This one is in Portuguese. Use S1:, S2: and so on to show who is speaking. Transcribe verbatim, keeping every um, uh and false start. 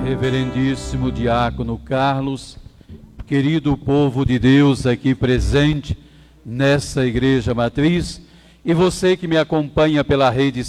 S1: Reverendíssimo Diácono Carlos, querido povo de Deus aqui presente nessa Igreja Matriz, e você que me acompanha pela rede